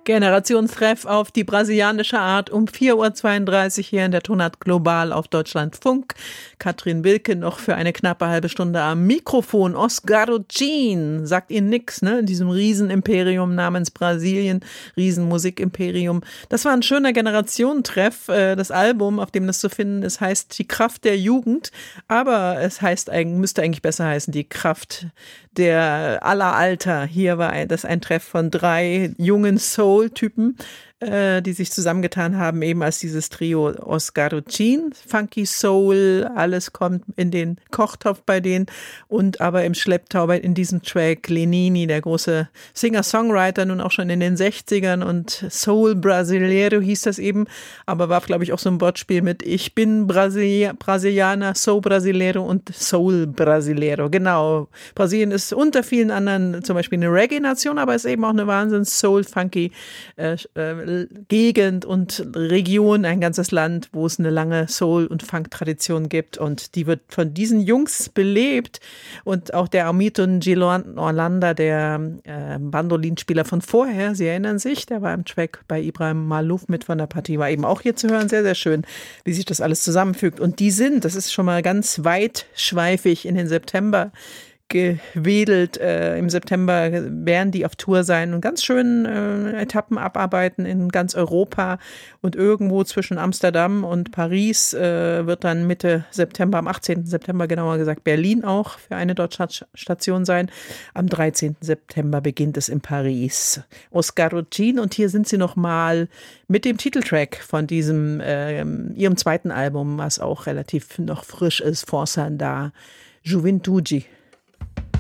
Generationstreff auf die brasilianische Art um 4.32 Uhr hier in der Tonart Global auf Deutschlandfunk. Katrin Wilke noch für eine knappe halbe Stunde am Mikrofon. Osgaro Jean sagt Ihnen nix, ne? In diesem Riesenimperium namens Brasilien, Riesenmusikimperium. Das war ein schöner Generationentreff. Das Album, auf dem das zu finden ist, heißt Die Kraft der Jugend. Aber es müsste eigentlich besser heißen, Die Kraft der aller Alter. Hier war das ein Treff von 3 jungen Soul-Typen, die sich zusammengetan haben, eben als dieses Trio Osgaro Jean, Funky Soul, alles kommt in den Kochtopf bei denen und aber im Schlepptau in diesem Track Lenini, der große Singer-Songwriter, nun auch schon in den 60ern und Soul Brasileiro hieß das eben, aber war, glaube ich, auch so ein Wortspiel mit Ich bin Brasilianer, Soul Brasileiro und Soul Brasileiro. Genau, Brasilien ist unter vielen anderen zum Beispiel eine Reggae-Nation, aber ist eben auch eine Wahnsinns-Soul-Funky Gegend und Region, ein ganzes Land, wo es eine lange Soul- und Funk-Tradition gibt und die wird von diesen Jungs belebt und auch der Hamilton Gilon Orlando, der Bandolinspieler von vorher, Sie erinnern sich, der war im Track bei Ibrahim Malouf mit von der Partie, war eben auch hier zu hören, sehr, sehr schön, wie sich das alles zusammenfügt und das ist schon mal ganz weitschweifig in den September gewedelt. Im September werden die auf Tour sein und ganz schön Etappen abarbeiten in ganz Europa und irgendwo zwischen Amsterdam und Paris wird dann Mitte September, am 18. September genauer gesagt, Berlin auch für eine Deutschlandstation sein. Am 13. September beginnt es in Paris. Osgaro Jean und hier sind sie nochmal mit dem Titeltrack von diesem ihrem zweiten Album, was auch relativ noch frisch ist, Força da Juventude.